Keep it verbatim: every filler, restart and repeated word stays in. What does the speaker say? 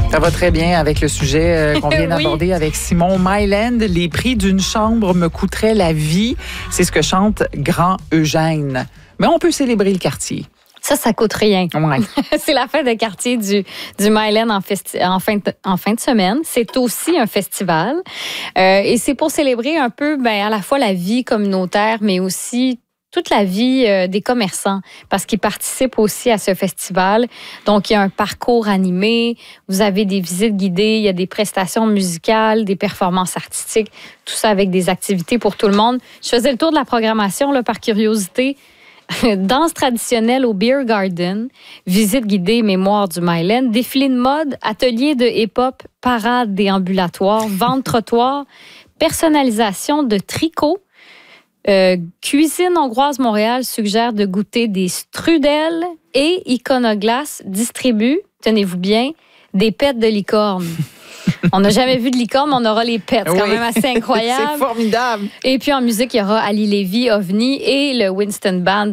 Ça va très bien avec le sujet euh, qu'on vient Oui. d'aborder avec Simon Myland. Les prix d'une chambre me coûteraient la vie. C'est ce que chante Grand Eugène. Mais on peut célébrer le quartier. Ça, ça coûte rien. Ouais. C'est la fête de quartier du, du Myland en, festi- en, fin de, en fin de semaine. C'est aussi un festival. Euh, et c'est pour célébrer un peu ben, à la fois la vie communautaire, mais aussi toute la vie euh, des commerçants, parce qu'ils participent aussi à ce festival. Donc, il y a un parcours animé, vous avez des visites guidées, il y a des prestations musicales, des performances artistiques, tout ça avec des activités pour tout le monde. Je faisais le tour de la programmation là, par curiosité. Danse traditionnelle au Beer Garden, visite guidée mémoire du Myland, défilé de mode, atelier de hip-hop, parade déambulatoire, vente trottoir, personnalisation de tricot. Euh, Cuisine hongroise Montréal suggère de goûter des strudels et Iconoglace distribue, tenez-vous bien, des pets de licorne. On n'a jamais vu de licorne, mais on aura les pets. C'est quand Oui. même assez incroyable. C'est formidable. Et puis en musique, il y aura Ali Levy, OVNI et le Winston Band.